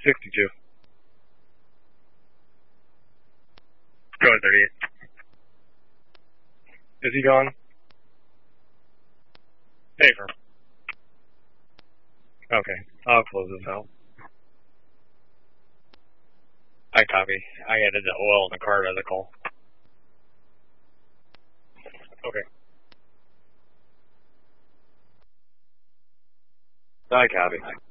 62. Go ahead, 38. Is he gone? Paper. Okay, I'll close this out. I copy. I added the oil in the car to the call. Okay. I copy.